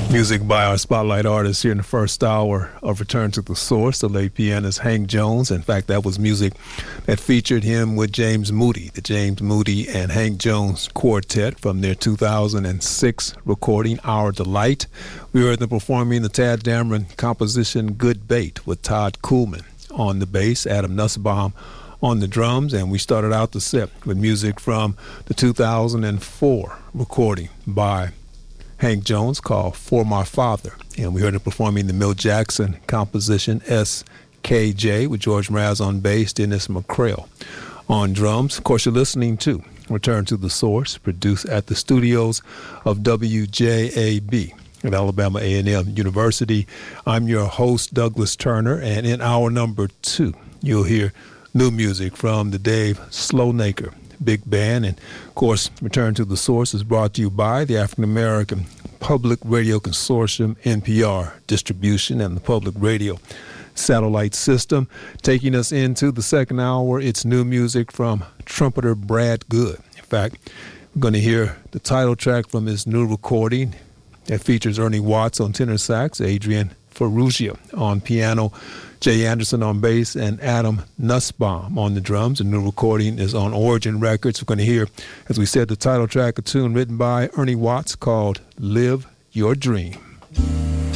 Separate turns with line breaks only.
Music by our spotlight artist here in the first hour of Return to the Source, the late pianist Hank Jones. In fact, that was music that featured him with James Moody, the James Moody and Hank Jones Quartet from their 2006 recording, Our Delight. We heard them performing the Tad Dameron composition Good Bait with Todd Kuhlman on the bass, Adam Nussbaum on the drums, and we started out the set with music from the 2004 recording by Hank Jones called For My Father, and we heard him performing the Milt Jackson composition SKJ with George Mraz on bass, Dennis McCrail on drums. Of course, you're listening to Return to the Source, produced at the studios of WJAB at Alabama A&M University. I'm your host, Douglas Turner, and in hour number 2, you'll hear new music from the Dave Slownaker Big Band. And of course, Return to the Source is brought to you by the African American Public Radio Consortium, NPR distribution, and the Public Radio Satellite System. Taking us into the second hour, it's new music from trumpeter Brad Good. In fact, we're going to hear the title track from his new recording that features Ernie Watts on tenor sax, Adrian Ferrugia on piano, Jay Anderson on bass, and Adam Nussbaum on the drums. The new recording is on Origin Records. We're going to hear, as we said, the title track, a tune written by Ernie Watts called Live Your Dream.